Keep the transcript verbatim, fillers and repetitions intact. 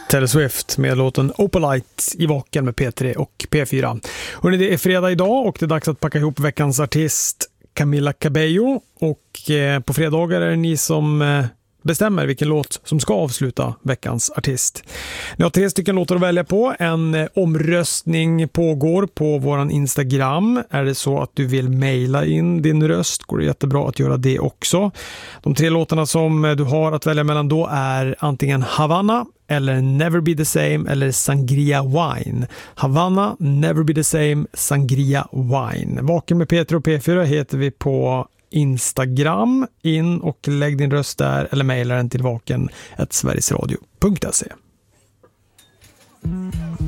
Taylor Swift med låten Opalite i Vaken med P tre och P fyra. Hörrni, det är fredag idag och det är dags att packa ihop veckans artist Camila Cabello. Och eh, på fredagar är det ni som eh, bestämmer vilken låt som ska avsluta veckans artist. Ni har tre stycken låtar att välja på. En eh, omröstning pågår på våran Instagram. Är det så att du vill mejla in din röst går det jättebra att göra det också. De tre låtarna som eh, du har att välja mellan då är antingen Havana eller Never Be The Same eller Sangria Wine. Havana, Never Be The Same, Sangria Wine. Vaken med P tre och P fyra heter vi på Instagram. In och lägg din röst där eller mejla den till vaken at sverigesradio punkt se.